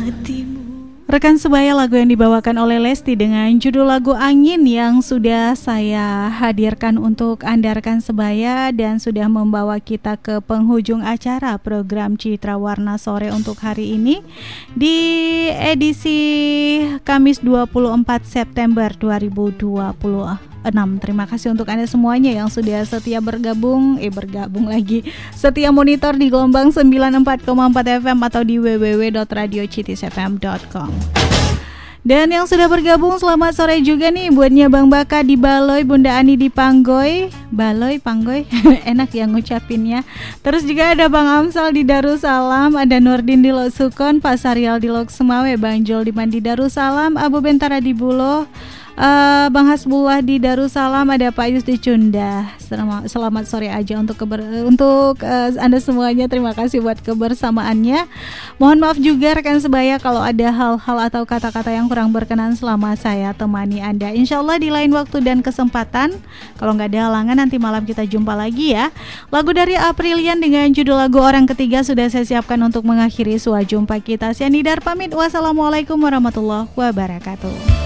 Rekan sebaya, lagu yang dibawakan oleh Lesti dengan judul lagu Angin yang sudah saya hadirkan untuk Anda rekan sebaya dan sudah membawa kita ke penghujung acara program Citra Warna Sore untuk hari ini di edisi Kamis 24 September 2026. Terima kasih untuk Anda semuanya yang sudah setia bergabung setia monitor di gelombang 94,4 FM atau di www.radiocitisfm.com. Dan yang sudah bergabung selamat sore juga nih buatnya Bang Baka di Baloy, Bunda Ani di Panggoy, Panggoy enak ya ngucapinnya. Terus juga ada Bang Amsal di Darussalam, ada Nurdin di Lok Sukon, Pak Sarial di Lok Semawe, Bang Jol di Mandi Darussalam, Abu Bentara di Buloh, Bang Hasbullah di Darussalam, ada Pak Yus di Cunda. Selamat sore aja untuk Anda semuanya. Terima kasih buat kebersamaannya. Mohon maaf juga rekan sebaya kalau ada hal-hal atau kata-kata yang kurang berkenan selama saya temani Anda. Insya Allah di lain waktu dan kesempatan, kalau nggak ada halangan nanti malam kita jumpa lagi ya. Lagu dari Aprilian dengan judul lagu Orang Ketiga sudah saya siapkan untuk mengakhiri jumpa kita. Saya Nidar pamit. Wassalamualaikum warahmatullahi wabarakatuh.